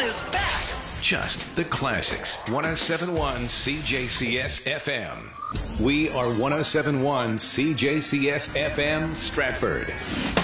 is back. Just the classics. 107.1 CJCS FM. We are 107.1 CJCS FM Stratford.